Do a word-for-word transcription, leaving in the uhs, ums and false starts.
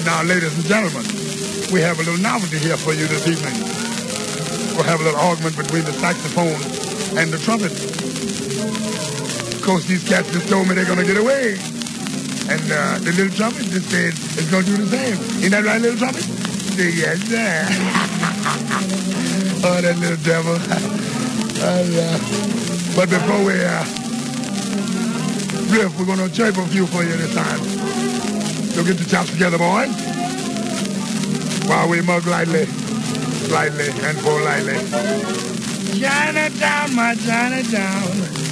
Now, ladies and gentlemen, we have a little novelty here for you this evening. We'll have a little argument between the saxophone and the trumpet. Of course, these cats just told me they're going to get away. And uh, the little trumpet just said it's going to do the same. Ain't that right, little trumpet? Say, yes, sir. Oh, that little devil. And, uh, but before we uh, riff, we're going to chirp a few for you this time. So get your chops together, boys. While we mug lightly, lightly, and pour lightly. Chinatown, my Chinatown.